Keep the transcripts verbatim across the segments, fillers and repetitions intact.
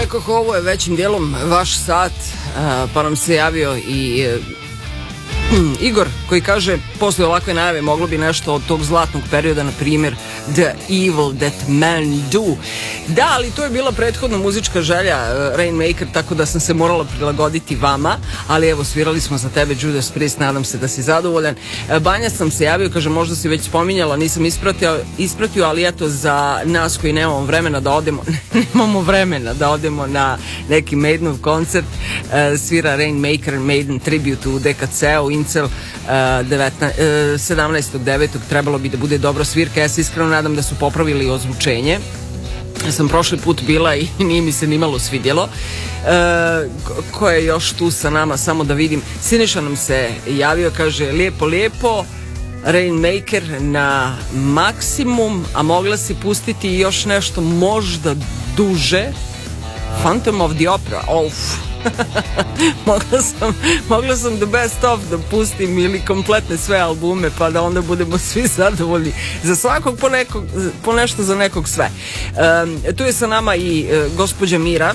rekoh, ovo je većim dijelom vaš sat, pa nam se javio i Igor koji kaže, posle ovakve najave moglo bi nešto od tog zlatnog perioda, na primjer The Evil That Men Do. Da, ali to je bila prethodna muzička želja Rainmaker, tako da sam se morala prilagoditi vama, ali evo, svirali smo za tebe Judas Priest, nadam se da si zadovoljan. Banja sam se javio, kaže, možda si već spominjala, nisam ispratio, ispratio ali eto, za nas koji nemamo vremena da odemo nemamo vremena da odemo na neki Maidenov koncert, svira Rainmaker Maiden Tribute u D K C-u Incel, sedamnaestog devetog trebalo bi da bude dobra svirka. Ja se iskreno nadam da su popravili ozvučenje. Ja sam prošli put bila i nije mi se nimalo svidjelo. E, ko je još tu sa nama, samo da vidim. Siniša nam se javio, kaže, lijepo, lijepo, Rainmaker na maksimum, a mogla si pustiti još nešto možda duže, Phantom of the Opera. Uf. mogla sam mogla sam The Best Of da pustim ili kompletne sve albume, pa da onda budemo svi zadovoljni. Za svakog po, nekog, po nešto, za nekog sve. Um, tu je sa nama i uh, gospođa Mira,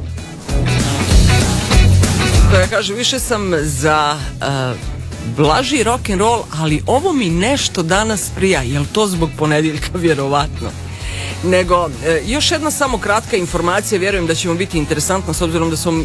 koja kaže, više sam za uh, blaži rock and roll, ali ovo mi nešto danas prija. Jel to zbog ponedjeljka? Vjerovatno. Nego, e, još jedna samo kratka informacija, vjerujem da će vam biti interesantna s obzirom da sam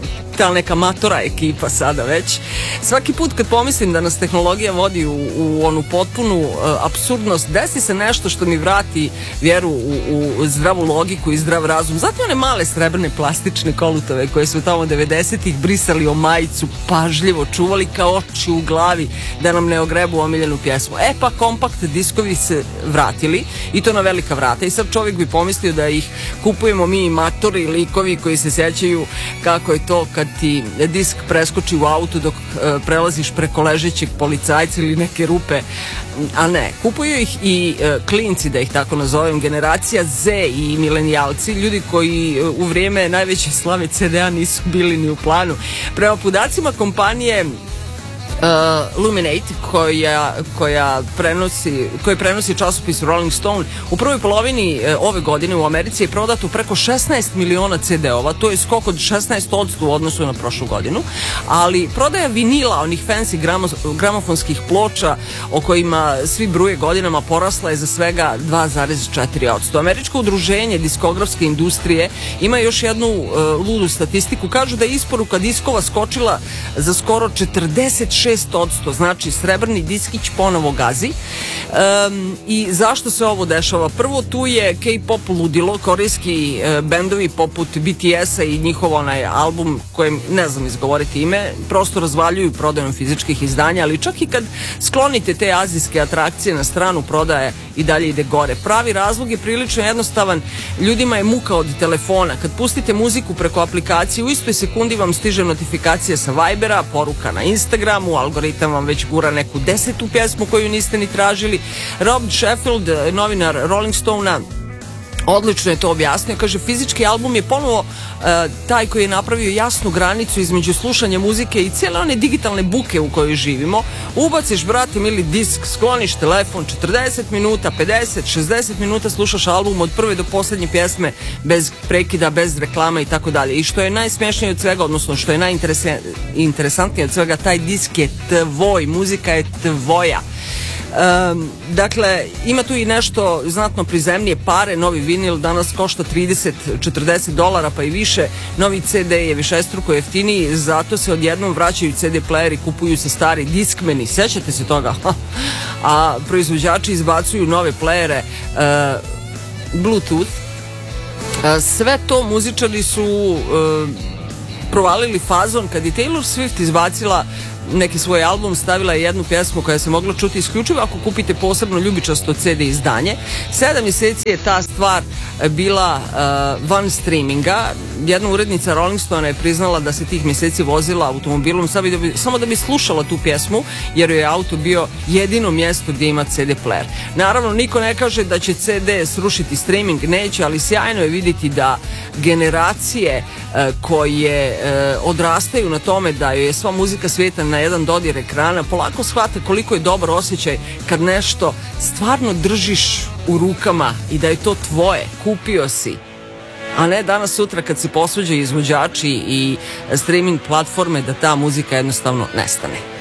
ta neka matora ekipa sada već. Svaki put kad pomislim da nas tehnologija vodi u, u onu potpunu uh, apsurdnost, desi se nešto što mi vrati vjeru u, u zdravu logiku i zdrav razum. Zato one male srebrne plastične kolutove koje su tamo devedesetih brisali o majicu, pažljivo čuvali kao oči u glavi da nam ne ogrebu omiljenu pjesmu. E pa kompakt diskovi se vratili i to na velika vrata i sad čovjek bi pomislio da ih kupujemo mi matori, likovi koji se sjećaju kako je to kad ti disk preskoči u autu dok e, prelaziš preko ležećeg policajca ili neke rupe, a ne, kupuju ih i e, klinci, da ih tako nazovem, generacija Z i milenijalci, ljudi koji e, u vrijeme najveće slave C D A nisu bili ni u planu. Prema podacima kompanije Uh, Luminate koja, koja prenosi koji prenosi časopis Rolling Stone, u prvoj polovini uh, ove godine u Americi je prodato preko šesnaest miliona C D-ova, to je skok od šesnaest posto u odnosu na prošlu godinu, ali prodaja vinila, onih fancy gramo, gramofonskih ploča o kojima svi bruje godinama, porasla je za svega dva zarez četiri posto. Američko udruženje diskografske industrije ima još jednu uh, ludu statistiku, kažu da je isporuka diskova skočila za skoro četrdeset šest posto, znači srebrni diskić ponovo gazi. Um, i zašto se ovo dešava? Prvo, tu je K-pop ludilo, korejski uh, bendovi poput B T S-a i njihov onaj album kojem ne znam izgovoriti ime, prosto razvaljuju prodajom fizičkih izdanja, ali čak i kad sklonite te azijske atrakcije na stranu, prodaje i dalje ide gore. Pravi razlog je prilično jednostavan, ljudima je muka od telefona. Kad pustite muziku preko aplikacije, u istoj sekundi vam stiže notifikacija sa Vibera, poruka na Instagramu, algoritam vam već gura neku desetu pjesmu koju niste ni tražili. Rob Sheffield, novinar Rolling Stone-a, odlično je to objasnio, kaže, fizički album je ponovo uh, taj koji je napravio jasnu granicu između slušanja muzike i cijele one digitalne buke u kojoj živimo. Ubaciš, brate mili, disk, skloniš telefon, četrdeset minuta, pedeset, šezdeset minuta slušaš album od prve do posljednje pjesme bez prekida, bez reklama i tako dalje. I što je najsmješnije od svega, odnosno što je najinteresantnije od svega, taj disk je tvoj, muzika je tvoja. Um, dakle, ima tu i nešto znatno prizemnije pare. Novi vinil danas košta trideset četrdeset dolara pa i više. Novi C D je višestruko jeftiniji, zato se odjednom vraćaju C D playeri, kupuju se stari diskmeni, sjećate se toga? A proizvođači izbacuju nove playere, uh, Bluetooth. Uh, sve to muzičari su uh, provalili fazon kad je Taylor Swift izbacila neki svoj album, stavila je jednu pjesmu koja se mogla čuti isključivo ako kupite posebno ljubičasto C D izdanje. Sedam mjeseci je ta stvar bila uh, van streaminga. Jedna urednica Rolling Stone je priznala da se tih mjeseci vozila automobilom samo da bi, samo da bi slušala tu pjesmu, jer je auto bio jedino mjesto gdje ima C D player. Naravno, niko ne kaže da će C D srušiti streaming, neće, ali sjajno je vidjeti da generacije uh, koje uh, odrastaju na tome da je sva muzika svijeta na jedan dodir ekrana, polako shvate koliko je dobar osjećaj kad nešto stvarno držiš u rukama i da je to tvoje, kupio si. a ne danas sutra kad se posuđaju izvođači i streaming platforme da ta muzika jednostavno nestane.